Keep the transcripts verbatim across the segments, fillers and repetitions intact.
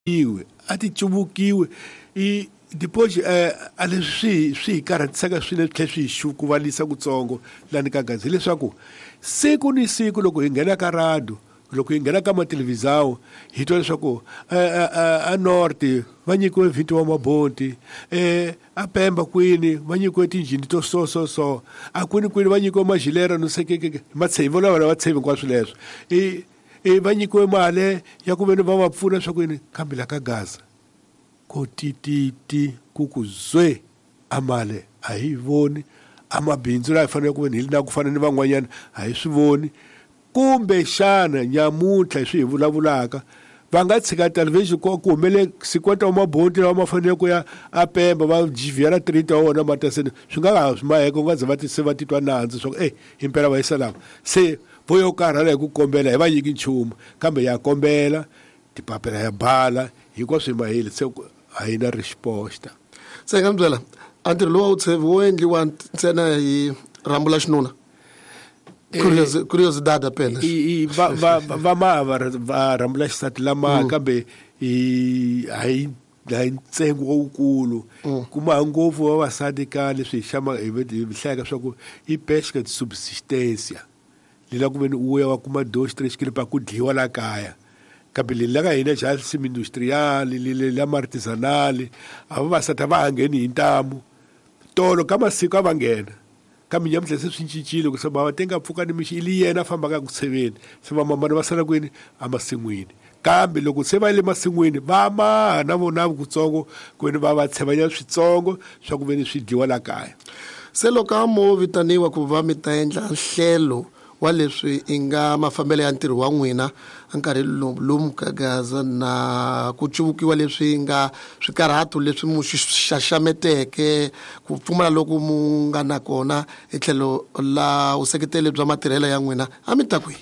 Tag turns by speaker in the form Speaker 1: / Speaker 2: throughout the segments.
Speaker 1: iwe a ti cuvukiwe i depois eh a leswi swi hi karhatisaka swinene swi tlhela swi hi xukuvalisa kutsongo lani ka gazi leswaku siku ni siku loko hi nghena ka rado loko hi nghena ka matelevizawu hi twa leswaku a north va nyikiwe vhiti wa mabonti eh a Pemba kwini va nyikiwe tinjini to so so so a kwini kwini va nyikiwe majilera no sekeke matshevi vona va tshevi hinkwaswo leswo i i va nyikiwe mali ya ku veni va va pfuna swa kwini kambe la ka Gaza ko tititi ku ku zwe a mali a hi voni a mabindzu la hi fanele ku veni hi na ku fana ni van'wanyana a hi swi voni kumbe xana nyamuntlha hi swi hi vulavulaka va nga tshika television ko ku humele sikwata wa mabonti lawa ma fanele ku ya a Pemba va jiviyela treat wa wona mataseni swi nga ha swi maheka ku nga ze va ti se va titwa nandzu swa ku eh impela va yisa lava se voyo karhala hi ku kombela hi va nyiki nchumu kambe ya kombela tipapila ya bhala hinkwaswo hi maheli se a hi na risposta
Speaker 2: se nga byela a ntirho lowu tshevi wo endliwa ntsena hi rambula xinuna curiosidade apenas
Speaker 1: i va va va ma va rambula xisati lama kambe i hayi hayi ntsengo wukulu kuma ngopfu vavasati ka leswi hi xama hi hlaya swa ku i pesca de subsistência lila ku veni uya wa kuma dos três kilo pa ku dliwa la kaya kambe lila ka hina xa sim industrial lile la artisanal a vavasati va ngheni hi ntamu tolo ka masiku a va nghena kambe nyamutlha se swi cincile ku saba va tenga pfuka ni mixi ili yena fambaka ku tseveni se va mama va sala kwini a masin'wini kambe loko se va le masin'wini va ma na vona kutsongo ku veni va va tshevanya switsongo swa ku veni swi dliwa la kaya
Speaker 2: se loko mo vitaniwa ku va mi ta endla nhlelo wa leswi i nga mafambelo ya ntirho wa n'wina a nkarhi lomu ka Gaza na ku cuvukiwa leswi nga swikarhato leswi mu xaxameteke ku pfumala loko mu nga na kona etlhelo la useketeli bya matirhelo ya n'wina a mi ta kwihi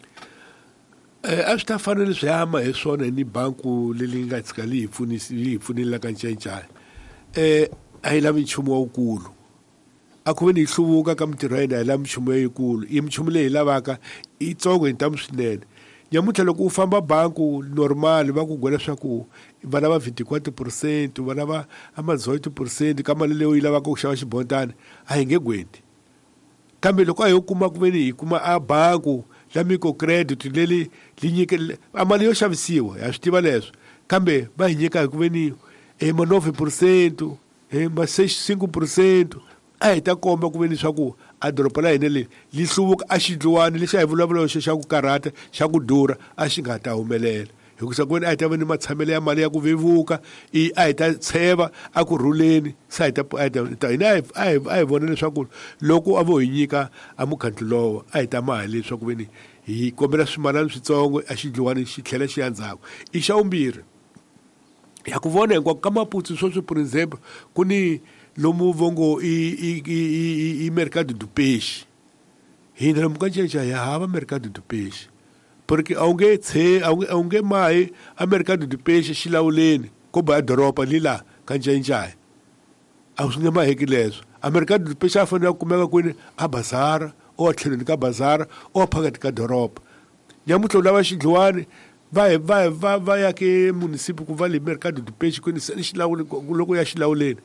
Speaker 1: a swi ta fanele swi yama hi swona ni banku leyi nga tshika li hi pfunisi hi pfunile ka ncancane eh a yi lavi nchumu wukulu a ku veni hi hluvuka ka mitirho ya hina hi lavi minchumu leyikulu i minchumu leyi hi lavaka i tsongo hi ntamu swinene nyamutlha loko u famba banku normal va ku gwela swa ku va lava veintiquatro percent va lava a ma-dezoito percent ka mali leyi u yi lavaka ku xava xibotana a hi nge gwendi kambe loko a hi kuma ku veni hi kuma a banku la microcredit leli li nyike a mali yo xavisiwa ha swi tiva leswo kambe va hi nyika hi ku veni e ma nove percent e ma cinque percent a hi ta komba ku veni swa ku a doropa la hina leyi li hluvuka a xidluwani lexi a hi vulavula xo xa ku karhata xa ku durha a xi nga ta humelela hikusa ku veni a hi ta va ni matshamelo ya mali ya ku vevuka i a hi ta tsheva a ku rhuleni se a hi ta hina a hi vona leswaku loko a vo hi nyika a mukhandlo lowo a hi ta mali leswaku veni hi kombela swimalana switsongo a xidluwani xi tlhela xi ya ndzhaku i xa vumbirhi ya ku vona hinkwako ka maputsi swo swi por exemplo ku ni lomu vongo i i i i mercado do peixe hina lomu ka ncenca hi hava mercado do peixe porque a wu nge tshe a wu nge mahi a mercado do peixe xilawuleni ko ba doropa lila ka ncenca a swi nge maheki leswo a mercado do peixe a fanele ku kumeka kwini a bazara o tlhelweni ka bazara o phakati ka doropa nyamutlha u lava xidluwani va va va va ya ke municipio ku va le mercado do peixe kwini se xilawuleni loko ya xilawuleni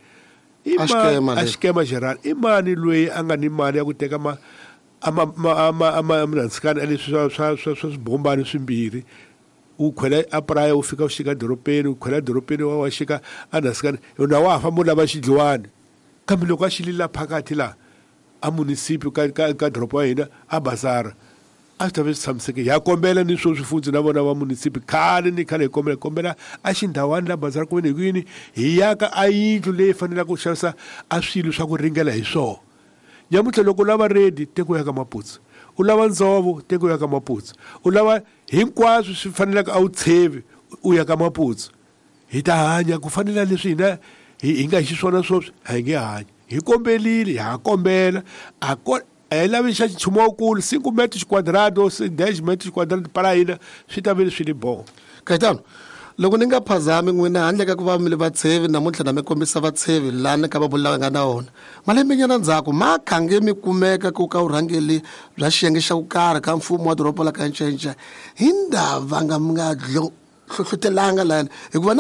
Speaker 1: a xikema geral i mani loyi a nga ni mali ya ku teka ma amanandzikani a leswi swa swa swibombani swimbirhi u khwela a praya u fika u xika doropeni u khwela doropeni wa wa xika a nandzikani yona wa ha famba u lava xidliwani kambe loko a xilila phakati laha a municipio ka ka ka doropa wa hina a bazara a swi ta ve swi tshamiseke ya kombela ni swo swifundzi na vona va municipio khale ni khale hi kombela hi kombela a xindhawani la bazara ku veni hi kwini hi yaka a yindlu leyi fanelaka ku xavisa a swilo swa ku ringela hi swona nyamutlha loko u lava redi teko ya ka maputsi u lava ndzovo teko ya ka maputsi u lava hinkwaswo swi fanelaka a wu tshevi u ya ka maputsi hi ta hanya ku fanela leswi hina hi nga hi xiswona swoswi a hi nge hanyi hi kombelile ha kombela a a hi lavi xa nchumu wukulu cinco metros quadrados dez metros quadrados para hina swi ta veni swi li boho
Speaker 2: Kayitano loko ni nga phazami n'wina handle ka ku va mi le vatshevi namuntlha na mi kombisa vatshevi lani ka va vulaka nga na wona malembenyana ndzhaku ma khange mi kumeka ku ka vurhangeli bya xiyenge xa ku karhi ka mfumo wa doroba la ka Ncenca hi ndhava nga mi nga hlohlotelanga lana hikuva